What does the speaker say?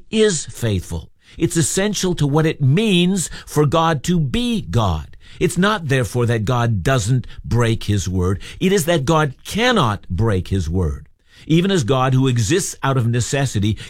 is faithful. It's essential to what it means for God to be God. It's not, therefore, that God doesn't break his word. It is that God cannot break his word. Even as God, who exists out of necessity,